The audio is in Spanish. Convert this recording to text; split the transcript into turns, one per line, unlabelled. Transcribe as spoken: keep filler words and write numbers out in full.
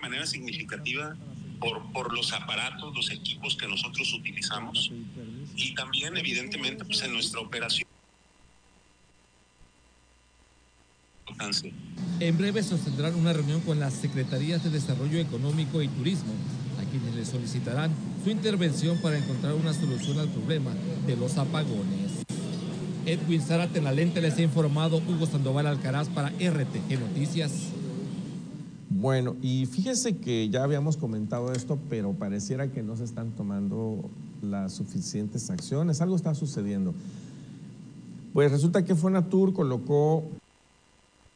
manera significativa por, por los aparatos, los equipos que nosotros utilizamos y también, evidentemente, pues en nuestra operación.
En breve sostendrán una reunión con las Secretarías de Desarrollo Económico y Turismo, a quienes les solicitarán su intervención para encontrar una solución al problema de los apagones. Edwin Zárate en la lente, les ha informado Hugo Sandoval Alcaraz para R T G Noticias.
Bueno, y fíjese que ya habíamos comentado esto, pero pareciera que no se están tomando las suficientes acciones. Algo está sucediendo. Pues resulta que Fonatur colocó